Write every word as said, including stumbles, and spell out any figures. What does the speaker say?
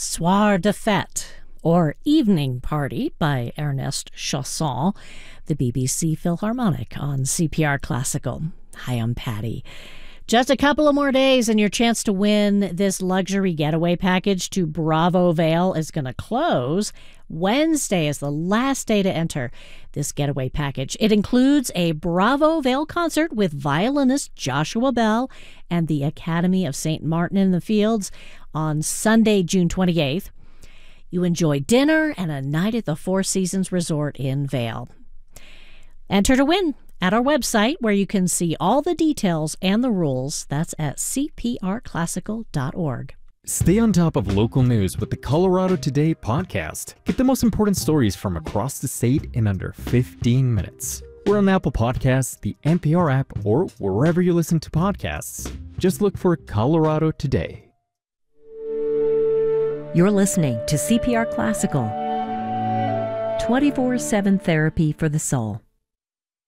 Soir de Fête, or Evening Party by Ernest Chausson, the B B C Philharmonic on C P R Classical. Hi, I'm Patty. Just a couple of more days and your chance to win this luxury getaway package to Bravo Vail is going to close. Wednesday is the last day to enter this getaway package. It includes a Bravo Vail concert with violinist Joshua Bell and the Academy of Saint Martin in the Fields on Sunday, June twenty-eighth. You enjoy dinner and a night at the Four Seasons Resort in Vail. Enter to win at our website, where you can see all the details and the rules. That's at c p r classical dot org. Stay on top of local news with the Colorado Today podcast. Get the most important stories from across the state in under fifteen minutes. We're on Apple Podcasts, the N P R app, or wherever you listen to podcasts. Just look for Colorado Today. You're listening to C P R Classical, twenty-four seven therapy for the soul.